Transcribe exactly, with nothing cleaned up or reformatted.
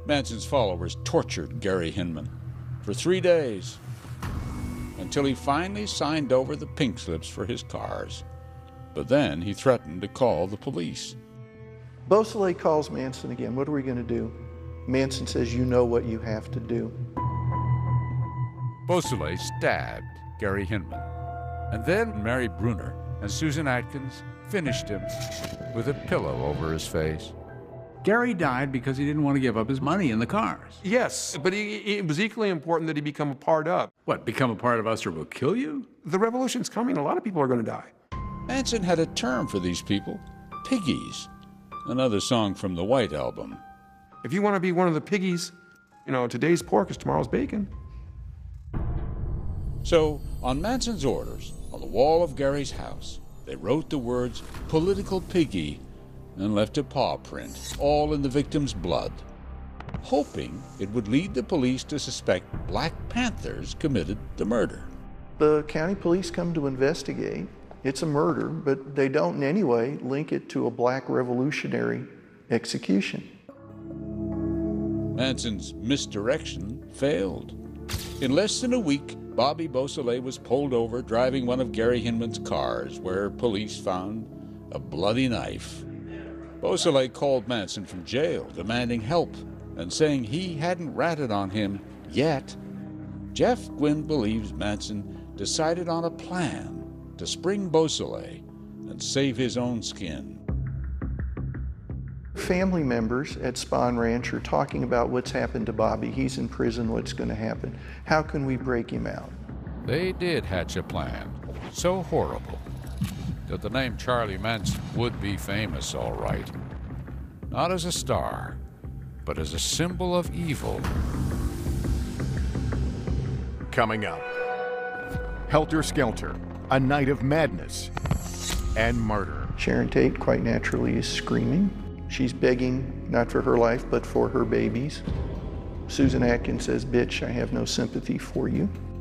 Manson's followers tortured Gary Hinman for three days until he finally signed over the pink slips for his cars. But then he threatened to call the police. Beausoleil calls Manson again. What are we going to do? Manson says, you know what you have to do. Beausoleil stabbed Gary Hinman, and then Mary Bruner and Susan Atkins finished him with a pillow over his face. Gary died because he didn't want to give up his money in the cars. Yes, but he, it was equally important that he become a part of. What, become a part of us or we'll kill you? The revolution's coming. A lot of people are going to die. Manson had a term for these people, piggies, another song from the White Album. If you want to be one of the piggies, you know, today's pork is tomorrow's bacon. So, on Manson's orders, on the wall of Gary's house, they wrote the words political piggy and left a paw print, all in the victim's blood, hoping it would lead the police to suspect Black Panthers committed the murder. The county police come to investigate. It's a murder, but they don't in any way link it to a black revolutionary execution. Manson's misdirection failed. In less than a week, Bobby Beausoleil was pulled over driving one of Gary Hinman's cars, where police found a bloody knife. Beausoleil called Manson from jail, demanding help and saying he hadn't ratted on him yet. Jeff Gwynn believes Manson decided on a plan to spring Beausoleil and save his own skin. Family members at Spahn Ranch are talking about what's happened to Bobby. He's in prison, what's going to happen? How can we break him out? They did hatch a plan so horrible that the name Charlie Manson would be famous, all right. Not as a star, but as a symbol of evil. Coming up, Helter Skelter, a night of madness and murder. Sharon Tate, quite naturally, is screaming. She's begging not for her life, but for her babies. Susan Atkins says, bitch, I have no sympathy for you.